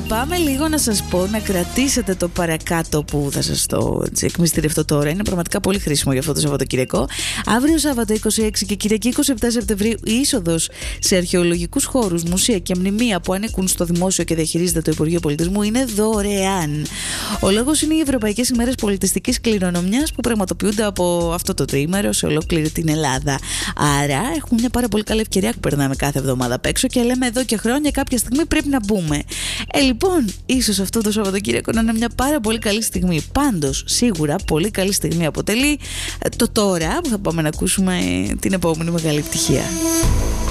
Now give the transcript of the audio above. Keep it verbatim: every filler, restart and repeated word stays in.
πάμε λίγο να σας πω να κρατήσετε το παρακάτω που θα σας το εκμυστηρευτώ τώρα. Είναι πραγματικά πολύ χρήσιμο για αυτό το Σαββατοκυριακό. Αύριο Σάββατο είκοσι έξι και Κυριακή είκοσι επτά Σεπτεμβρίου η είσοδος σε αρχαιολογικούς χώρους, μουσεία και μνημεία που ανήκουν στο δημόσιο και διαχειρίζεται το Υπουργείο Πολιτισμού είναι δωρεάν. Ο λόγος είναι οι Ευρωπαϊκές ημέρες πολιτιστικής κληρονομιάς που πραγματοποιούνται από αυτό το τριήμερο σε ολόκληρη την Ελλάδα. Άρα έχουμε μια πάρα πολύ καλή ευκαιρία που περνάμε κάθε εβδομάδα απ' έξω και λέμε εδώ και χρόνια κάποια στιγμή πρέπει να μπούμε. Ε, λοιπόν, ίσως αυτό το Σαββατοκύριακο να είναι μια πάρα πολύ καλή στιγμή. Πάντως, σίγουρα πολύ καλή στιγμή αποτελεί το τώρα που θα πάμε να ακούσουμε την επόμενη μεγάλη επιτυχία.